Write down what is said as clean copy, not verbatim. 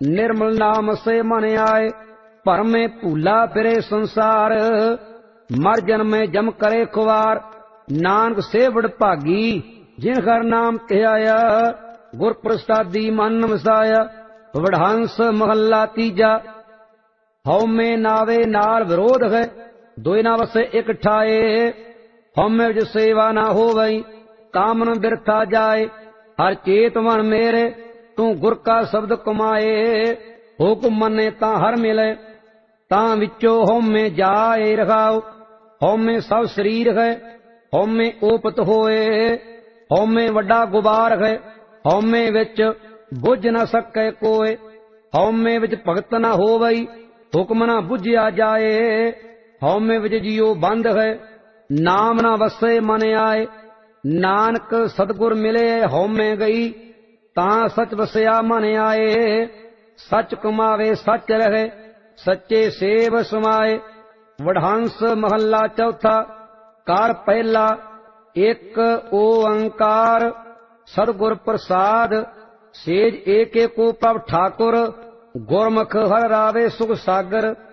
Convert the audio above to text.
निर्मल नाम से मन आए, भरम में भूला फिरे संसार। मर जन्मे जम करे खुवार, नानक से वडभागी, जिन हर नाम ध्याया। गुर प्रसादी मन वसाया, वडहंस महला तीजा। हौमे नावे नाल विरोध है, दोय ना वसे एक ठाए। हौमे विच सेवा ना होवई, कामन बिरथा जाए। हर चेत मन मेरे, तू गुर का शब्द कमाए। हुक्म मने तां हर मिले, तां विचो हौमे जाए रखाओ। हौमे सब शरीर है, हौमे ओपत होए। हौमे वड्डा गुबार है, हौमे विच बुझ न सकै कोय। हौमे विच भगत न होवई, हुक्म न बुझिया जाए। हौमे विच जियो बंद है, नाम न वसे मन आए। नानक सतगुर मिले हौमे गई, तां सच वसया मन आए। सच कमावे सच रहे, सच्चे सेव समाए। वडहंस महला चौथा, कार पहला, एक ओंकार। सतगुर प्रसाद, सेज एक एको प्रभ ठाकुर। गुरमुख हर रावे सुख सागर।